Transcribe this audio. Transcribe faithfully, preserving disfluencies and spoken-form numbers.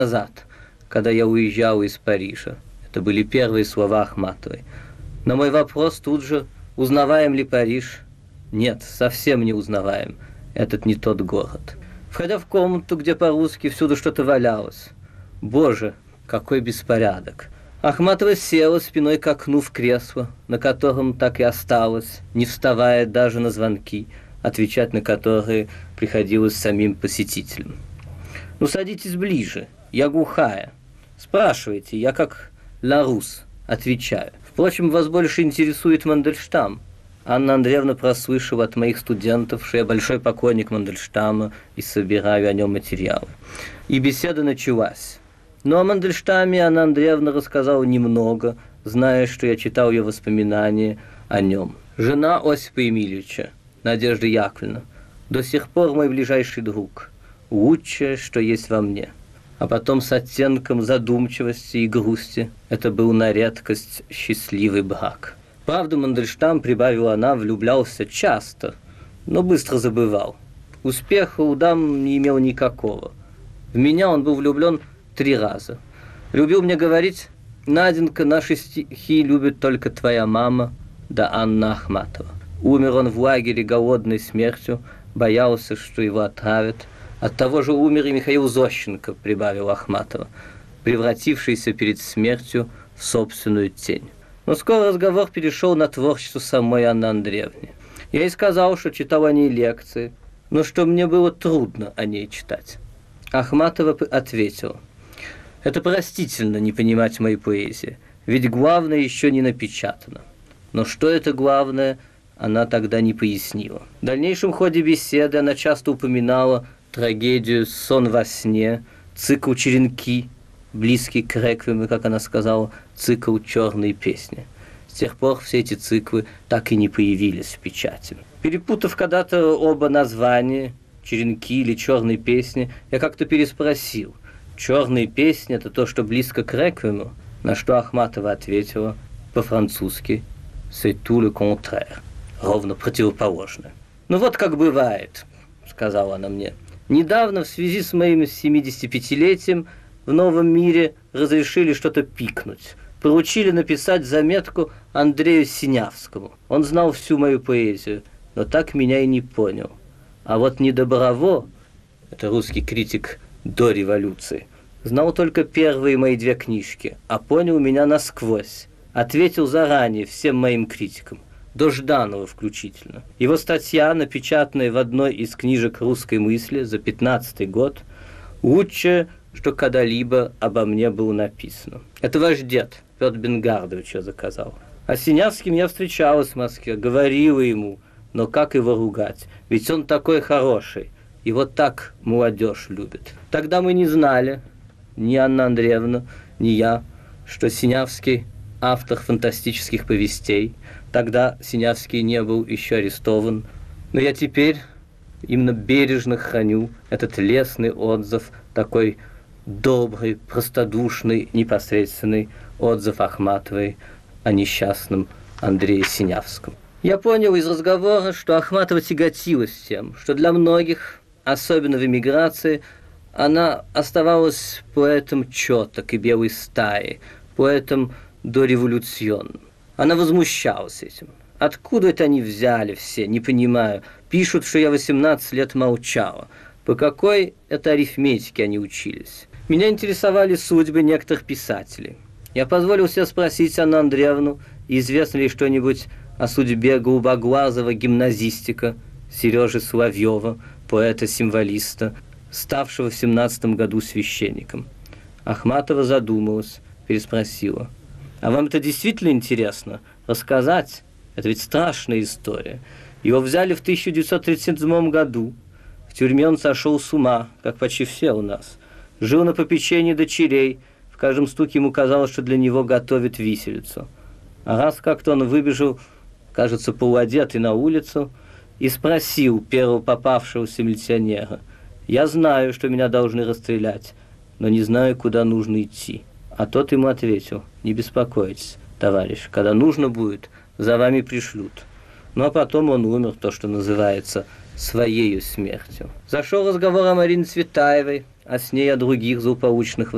назад, когда я уезжал из Парижа. Это были первые слова Ахматовой. На мой вопрос тут же, узнаваем ли Париж? Нет, совсем не узнаваем. Этот не тот город. Входя в комнату, где по-русски всюду что-то валялось. Боже, какой беспорядок. Ахматова села спиной к окну в кресло, на котором так и осталось, не вставая даже на звонки, отвечать на которые приходилось самим посетителям. «Ну, садитесь ближе, я глухая. Спрашивайте, я как Ларус, отвечаю. Впрочем, вас больше интересует Мандельштам». Анна Андреевна прослышала от моих студентов, что я большой поклонник Мандельштама и собираю о нем материалы. И беседа началась. Но о Мандельштаме Анна Андреевна рассказала немного, зная, что я читал ее воспоминания о нем. Жена Осипа Емельевича, Надежда Яковлевна, до сих пор мой ближайший друг, лучшее, что есть во мне. А потом с оттенком задумчивости и грусти это был на редкость счастливый брак. Правда, Мандельштам, прибавила она, влюблялся часто, но быстро забывал. Успеха у дам не имел никакого. В меня он был влюблен три раза. Любил мне говорить: «Наденька, наши стихи любит только твоя мама, да Анна Ахматова». Умер он в лагере голодной смертью, боялся, что его отравят. От того же умер и Михаил Зощенко, прибавила Ахматова, превратившийся перед смертью в собственную тень. Но скоро разговор перешел на творчество самой Анны Андреевны. Я ей сказал, что читал о ней лекции, но что мне было трудно о ней читать. Ахматова ответила: «Это простительно не понимать моей поэзии, ведь главное еще не напечатано». Но что это главное, она тогда не пояснила. В дальнейшем ходе беседы она часто упоминала трагедию «Сон во сне», цикл «Черенки», близкий к реквиему, как она сказала, цикл «Черные песни». С тех пор все эти циклы так и не появились в печати. Перепутав когда-то оба названия, «Черенки» или «Черные песни», я как-то переспросил: «Черные песни» — это то, что близко к реквиему? На что Ахматова ответила по-французски: «C'est tout le contraire», ровно противоположное. «Ну вот как бывает», — сказала она мне. «Недавно в связи с моим семидесятипятилетием в новом мире разрешили что-то пикнуть. Поручили написать заметку Андрею Синявскому. Он знал всю мою поэзию, но так меня и не понял. А вот Недоброво, это русский критик до революции, знал только первые мои две книжки, а понял меня насквозь. Ответил заранее всем моим критикам, до Жданова включительно. Его статья, напечатанная в одной из книжек русской мысли за пятнадцатый год, лучшее, что когда-либо обо мне было написано. Это ваш дед, Петр Бенгардович, я заказал. А с Синявским я встречалась в Москве, говорила ему, но как его ругать, ведь он такой хороший, и вот так молодежь любит. Тогда мы не знали, ни Анна Андреевна, ни я, что Синявский автор фантастических повестей. Тогда Синявский не был еще арестован, но я теперь именно бережно храню этот лестный отзыв, такой добрый, простодушный, непосредственный отзыв Ахматовой о несчастном Андрее Синявском. Я понял из разговора, что Ахматова тяготилась тем, что для многих, особенно в эмиграции, она оставалась поэтом чёток и белой стаи, поэтом дореволюционным. Она возмущалась этим. Откуда это они взяли все, не понимаю. Пишут, что я восемнадцать лет молчала. По какой это арифметике они учились? Меня интересовали судьбы некоторых писателей. Я позволил себе спросить Анну Андреевну, известно ли что-нибудь о судьбе голубоглазого гимназистика Сережи Соловьева, поэта-символиста, ставшего в семнадцатом году священником. Ахматова задумалась, переспросила: «А вам это действительно интересно? Рассказать? Это ведь страшная история. Его взяли в тысяча девятьсот тридцать седьмом году. В тюрьме он сошел с ума, как почти все у нас. Жил на попечении дочерей. В каждом стуке ему казалось, что для него готовят виселицу. А раз как-то он выбежал, кажется, полуодетый на улицу, и спросил первого попавшегося милиционера: «Я знаю, что меня должны расстрелять, но не знаю, куда нужно идти». А тот ему ответил: «Не беспокойтесь, товарищ, когда нужно будет, за вами пришлют». Ну а потом он умер, то, что называется, своею смертью. Зашел разговор о Марине Цветаевой, а с ней о других злополучных